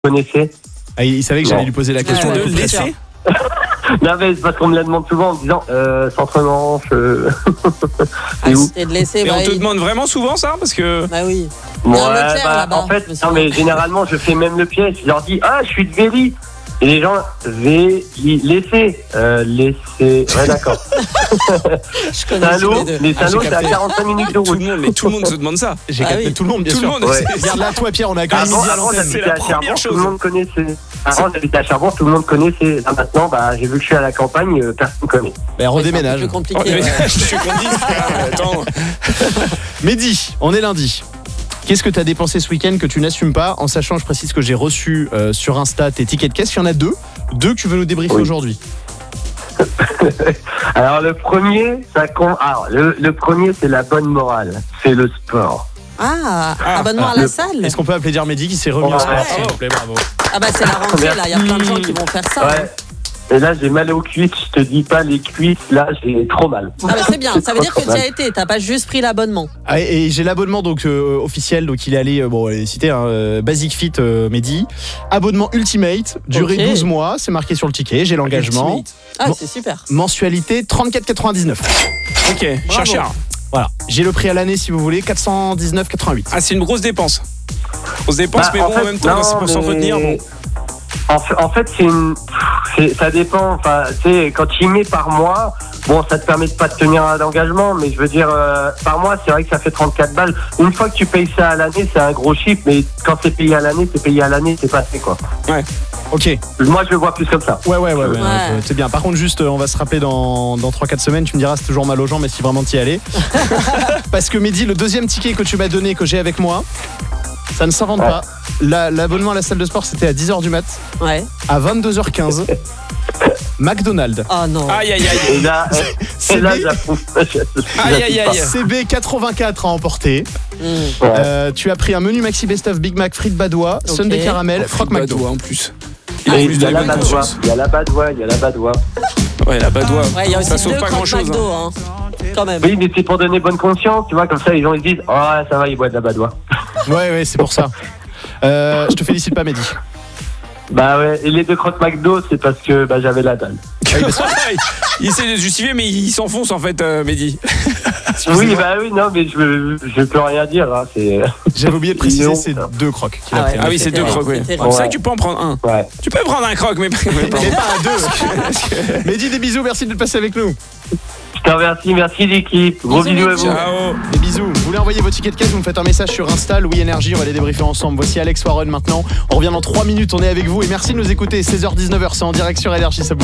connaissez. Ah, il savait que j'allais lui poser la question de de laisser. Non mais c'est parce qu'on me la demande souvent en me disant centre-manche. C'est où? Et de laisser. Et on bah, te demande vraiment souvent ça parce que. Bah oui. Ouais, Il y a un notaire là-bas, en fait, monsieur. non mais généralement je fais même le piège. Je leur dis je suis de Véry. Et les gens laissez. Ouais d'accord. Je connais Saint-Lô, les deux. les Saint-Lô c'est à capté. 45 minutes de Tout route. le monde, mais tout le monde se demande ça. J'ai Ah capté oui. tout le monde, bien Tout le sûr. monde. Ouais. Regarde là, toi, Pierre, on a gagné Avant, midi à l'antenne. c'est j'habitais la à première Cherbourg, chose. tout le monde connaissait. Avant, j'habitais à Cherbourg, tout le monde connaissait. Là, maintenant, j'ai vu que je suis à la campagne, personne ne connaît. Ben, C'est un redéménage. peu plus Oh, compliqué. mais ouais. je suis conduit. Attends. Mehdi, on est lundi. Qu'est-ce que tu as dépensé ce week-end que tu n'assumes pas? En sachant, je précise que j'ai reçu sur Insta tes tickets de caisse. Il y en a deux que tu veux nous débriefer Oui. aujourd'hui. Alors, le premier, le premier, c'est la bonne morale. C'est le sport. Abonnement à la salle. Est-ce qu'on peut appeler Mehdi qui s'est remis au sport, Ouais. s'il vous plaît? Bravo. Ah bah c'est la rentrée là, il y a plein de gens qui vont faire ça. Ouais. Et là, j'ai mal aux cuisses. Je te dis pas les cuisses. Là, j'ai trop mal. Ah bah c'est bien, ça veut dire que tu y as été, t'as pas juste pris l'abonnement. Ah, et j'ai l'abonnement donc officiel, donc il est allé, on va les citer, Basic Fit Mehdi. Abonnement Ultimate, durée Ok. 12 mois, c'est marqué sur le ticket, j'ai l'engagement. Ultimate. Ah Bon. c'est super. Mensualité 34,99. Ok, cher. Voilà, j'ai le prix à l'année si vous voulez, 419,88. Ah, c'est une grosse dépense. Grosse dépense, mais En bon, fait, en même temps, non, c'est pour s'en mais- retenir. Bon. En fait, ça dépend. Enfin, tu sais, quand tu y mets par mois, bon, ça te permet de pas te tenir à l'engagement, mais je veux dire, par mois, c'est vrai que ça fait 34 balles. Une fois que tu payes ça à l'année, c'est un gros chiffre, mais quand c'est payé à l'année, c'est passé, quoi. Ok, Moi, je le vois plus comme ça. ouais, Ouais. c'est bien. Par contre, juste, on va se rappeler dans 3-4 semaines, tu me diras, c'est toujours mal aux gens, mais si vraiment t'y allais. Parce que Mehdi, le deuxième ticket que tu m'as donné, que j'ai avec moi, ça ne s'invente Ouais. pas. L'abonnement à la salle de sport, c'était à 10h du mat. Ouais. À 22h15, McDonald's. Oh non. Aïe, aïe, aïe. Et là, j'approuve. Aïe, aïe, aïe. CB 84 à emporter. Mmh. Tu as pris un menu Maxi Best of Big Mac frites badois, sundae caramel, croque McDo. Badois en plus. Et a il plus y de a la bonne badoie. conscience. Il y a la badoie. Ouais, la badois. Ouais, il y a Ça aussi sauve deux pas grand croque chose. McDo, hein. Quand même. Oui, mais c'est pour donner bonne conscience, tu vois, comme ça, les gens ils disent, ça va, ils boivent de la badoie. Ouais, c'est pour ça. Je te félicite pas, Mehdi. Bah ouais, et les deux crottes McDo, c'est parce que j'avais la dalle. Il essaie de se justifier, mais il s'enfonce en fait, Mehdi. Oui, non, mais je peux rien dire. Hein, J'avais oublié de préciser, Non. c'est 2 crocs qu'il a Ah ouais. pris. Ah oui, c'est deux terrible, crocs, oui. c'est C'est terrible. vrai que tu peux en prendre un. Ouais. Tu peux prendre un croc, mais pas Mais pas à 2. Mehdi, des bisous, merci de passer avec nous. Je te remercie, merci l'équipe. Gros Bisous, bisous à Mehdi. vous. Ciao. Des bisous. Vous voulez envoyer vos tickets de caisse, vous me faites un message sur Insta, Louis Énergie, on va les débriefer ensemble. Voici Alex Warren maintenant. On revient dans 3 minutes, on est avec vous et merci de nous écouter. 16h-19h, c'est en direct sur Énergie, ça bouge.